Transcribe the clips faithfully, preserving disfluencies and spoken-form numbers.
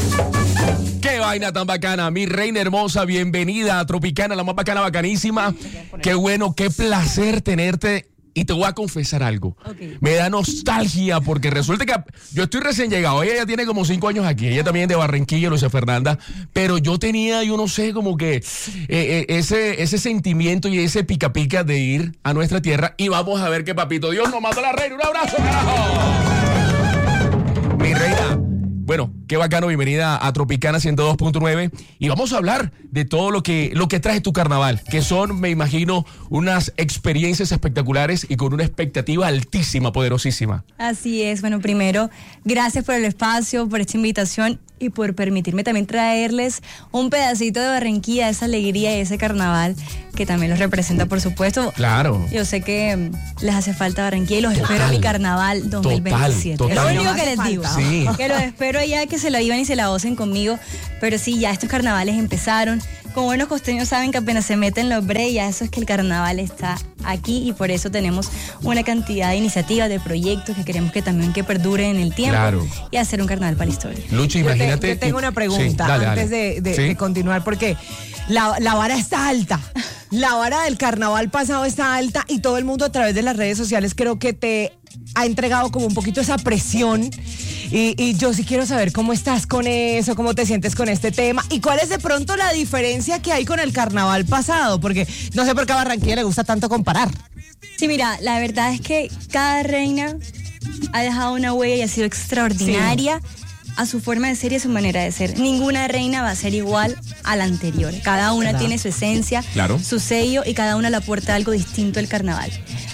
Qué vaina tan bacana, mi reina hermosa, bienvenida a Tropicana, la más bacana, bacanísima. Qué bueno, qué placer tenerte. Y te voy a confesar algo. Okay. Me da nostalgia porque resulta que yo estoy recién llegado. Ella ya tiene como cinco años aquí. Ella también es de Barranquilla, Luisa Fernanda. Pero yo tenía, yo no sé, como que eh, eh, ese, ese sentimiento y ese pica pica de ir a nuestra tierra. Y vamos a ver qué papito Dios nos mandó a la reina. Un abrazo, carajo. Mi reina. Bueno, qué bacano, bienvenida a Tropicana ciento dos punto nueve y vamos a hablar de todo lo que, lo que trae tu carnaval, que son, me imagino, unas experiencias espectaculares y con una expectativa altísima, poderosísima. Así es, bueno, primero, gracias por el espacio, por esta invitación y por permitirme también traerles un pedacito de Barranquilla, esa alegría y ese carnaval que también los representa, por supuesto. Claro. Yo sé que les hace falta Barranquilla y los total, espero a mi carnaval dos mil veintisiete. Total, total. Es lo único que les digo. Sí. Que los espero allá, que se lo vivan y se la gocen conmigo. Pero sí, ya estos carnavales empezaron. Como buenos costeños saben que apenas se meten los breaks, ya eso es que el carnaval está aquí y por eso tenemos una cantidad de iniciativas, de proyectos que queremos que también que perduren en el tiempo. Claro. Y hacer un carnaval para la historia. Luchi, imagínate. Yo, te, yo tengo una pregunta sí, dale, antes dale. De, de, ¿Sí? de continuar porque la, la vara está alta. La vara del carnaval pasado está alta y todo el mundo a través de las redes sociales creo que te ha entregado como un poquito esa presión y, y yo sí quiero saber cómo estás con eso, cómo te sientes con este tema y cuál es de pronto la diferencia que hay con el carnaval pasado, porque no sé por qué a Barranquilla le gusta tanto comparar. Sí, mira, la verdad es que cada reina ha dejado una huella y ha sido extraordinaria. Sí. A su forma de ser y a su manera de ser. Ninguna reina va a ser igual a la anterior. Cada una claro. tiene su esencia, claro. su sello y cada una le aporta algo distinto al carnaval.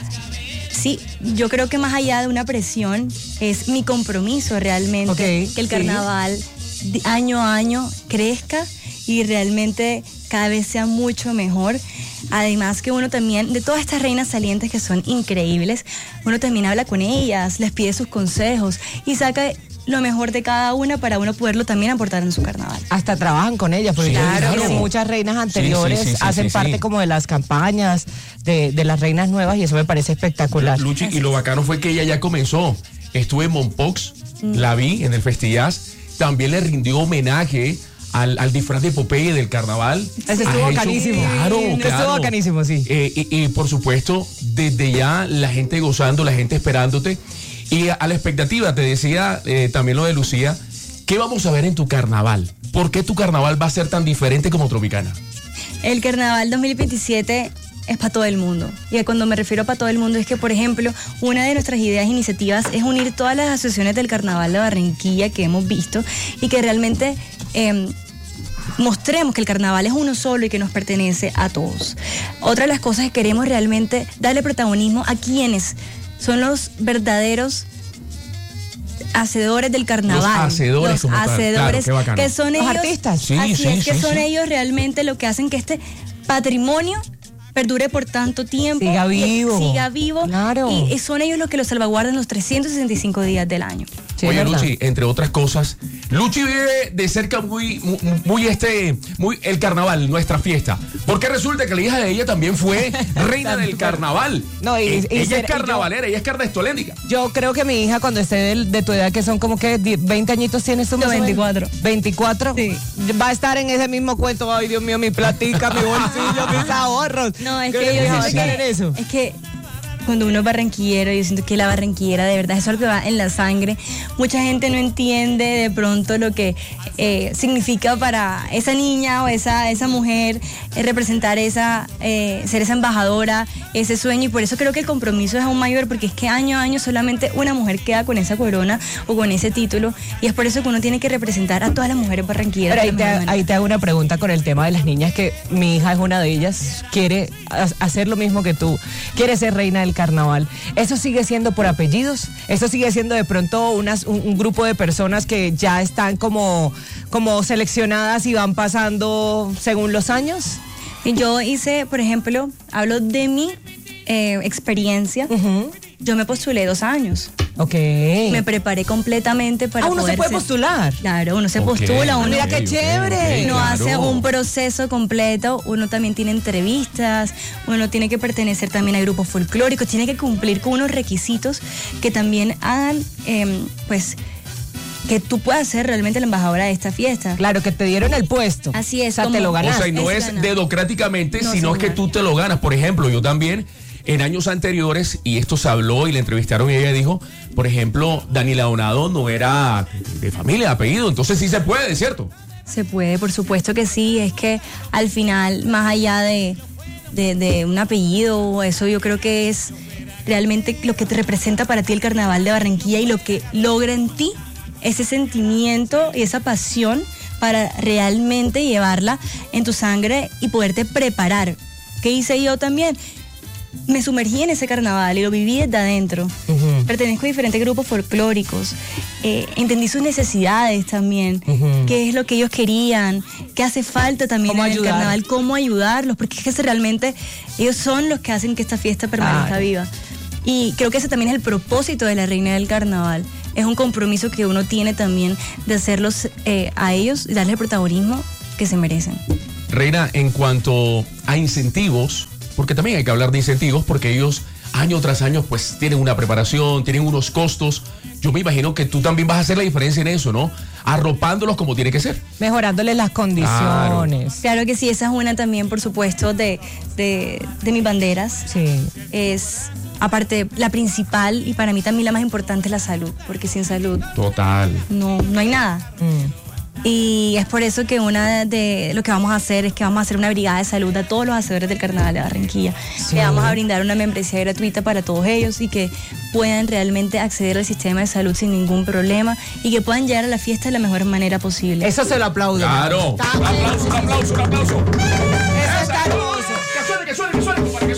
Sí, yo creo que más allá de una presión es mi compromiso realmente okay, que el carnaval sí. año a año crezca y realmente cada vez sea mucho mejor. Además que uno también, de todas estas reinas salientes que son increíbles, uno también habla con ellas, les pide sus consejos y saca lo mejor de cada una para uno poderlo también aportar en su carnaval. Hasta trabajan con ella, porque sí, claro, claro. muchas reinas anteriores sí, sí, sí, hacen sí, sí, parte sí. como de las campañas de, de las reinas nuevas y eso me parece espectacular. Luchi, y lo bacano fue que ella ya comenzó. Estuve en Mompox, mm. la vi en el Festillas, también le rindió homenaje Al, al disfraz de Popeye del carnaval. Ese estuvo bacanísimo. Claro, claro. Estuvo bacanísimo, sí. Eh, y, y por supuesto, desde ya la gente gozando, la gente esperándote. Y a, a la expectativa, te decía eh, también lo de Lucía, ¿qué vamos a ver en tu carnaval? ¿Por qué tu carnaval va a ser tan diferente como Tropicana? El carnaval dos mil veintisiete es para todo el mundo. Y cuando me refiero a para todo el mundo es que, por ejemplo, una de nuestras ideas e iniciativas es unir todas las asociaciones del carnaval de Barranquilla que hemos visto y que realmente eh, mostremos que el carnaval es uno solo y que nos pertenece a todos. Otra de las cosas que queremos realmente darle protagonismo a quienes son los verdaderos hacedores del carnaval. Los hacedores, los hacedores claro, que son ellos, los artistas. Sí, así sí, es, que sí, son sí. ellos realmente lo que hacen que este patrimonio perdure por tanto tiempo. Siga vivo. Siga vivo. Claro. Y son ellos los que lo salvaguardan los trescientos sesenta y cinco días del año. Sí, oye, Luchi, entre otras cosas, Luchi vive de cerca muy, muy, muy este, muy el carnaval, nuestra fiesta. Porque resulta que la hija de ella también fue reina del carnaval. No, y, eh, y ella ser, es carnavalera, yo, ella es carnestolénica. Yo creo que mi hija, cuando esté de, de tu edad, que son como que veinte añitos, ¿tienes tú? No, veinticuatro. ¿veinticuatro? Sí. Va a estar en ese mismo cuento. Ay, Dios mío, mi platica, mi bolsillo, mis ahorros. No, es que yo va a estar en eso. Es que cuando uno es barranquillero, yo siento que la barranquillera de verdad, eso es lo que va en la sangre. Mucha gente no entiende de pronto lo que eh, significa para esa niña o esa, esa mujer eh, representar esa, eh, ser esa embajadora, ese sueño, y por eso creo que el compromiso es aún mayor, porque es que año a año solamente una mujer queda con esa corona o con ese título, y es por eso que uno tiene que representar a todas las mujeres barranquilleras. Pero ahí te, ahí te hago una pregunta con el tema de las niñas, que mi hija es una de ellas, quiere hacer lo mismo que tú, quiere ser reina del carnaval. ¿Eso sigue siendo por apellidos? ¿Eso sigue siendo de pronto unas, un, un grupo de personas que ya están como, como seleccionadas y van pasando según los años? Yo hice, por ejemplo, hablo de mi eh, experiencia. Uh-huh. Yo me postulé dos años. Ok. Me preparé completamente para ah, uno poder se puede ser... postular. Claro, uno se okay. postula. Uno... Mira qué chévere. Okay, uno claro. hace un proceso completo. Uno también tiene entrevistas. Uno tiene que pertenecer también a grupos folclóricos. Tiene que cumplir con unos requisitos que también hagan, eh, pues... que tú puedas ser realmente la embajadora de esta fiesta. Claro, que te dieron el puesto. Así es. O sea, te lo ganaste. O sea, y no es, es dedocráticamente, no, sino es que tú te lo ganas. Por ejemplo, yo también, en años anteriores, y esto se habló y le entrevistaron y ella dijo, por ejemplo, Daniela Donado no era de familia, de apellido, entonces sí se puede, ¿cierto? Se puede, por supuesto que sí. Es que al final, más allá de, de, de un apellido, eso yo creo que es realmente lo que te representa para ti el Carnaval de Barranquilla y lo que logra en ti ese sentimiento y esa pasión para realmente llevarla en tu sangre y poderte preparar. ¿Qué hice yo también? Me sumergí en ese carnaval y lo viví desde adentro. Uh-huh. Pertenezco a diferentes grupos folclóricos. Eh, entendí sus necesidades también. Uh-huh. Qué es lo que ellos querían, qué hace falta también en el carnaval, cómo ayudarlos, porque es que realmente ellos son los que hacen que esta fiesta permanezca claro. viva. Y creo que ese también es el propósito de la Reina del Carnaval. Es un compromiso que uno tiene también de hacerlos eh, a ellos y darles el protagonismo que se merecen. Reina, en cuanto a incentivos, porque también hay que hablar de incentivos, porque ellos año tras año pues tienen una preparación, tienen unos costos. Yo me imagino que tú también vas a hacer la diferencia en eso, ¿no? Arropándolos como tiene que ser. Mejorándoles las condiciones. Claro, claro que sí, esa es una también, por supuesto, de, de, de mis banderas. Sí. Es, aparte, la principal y para mí también la más importante es la salud, porque sin salud... Total. No, no hay nada. Mm. Y es por eso que una de lo que vamos a hacer es que vamos a hacer una brigada de salud a todos los hacedores del Carnaval de Barranquilla. Sí. Le vamos a brindar una membresía gratuita para todos ellos y que puedan realmente acceder al sistema de salud sin ningún problema y que puedan llegar a la fiesta de la mejor manera posible. Eso se lo aplaudo. Claro. Un aplauso, un aplauso, un aplauso. Eso está hermoso. Que suene, que suene, que suene.